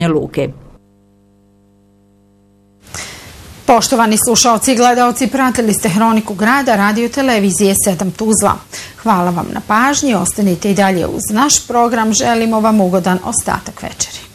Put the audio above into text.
luke. Poštovani slušaoci i gledaoci, pratili ste Hroniku grada radio televizije 7 Tuzla. Hvala vam na pažnji, ostanite i dalje uz naš program, želimo vam ugodan ostatak večeri.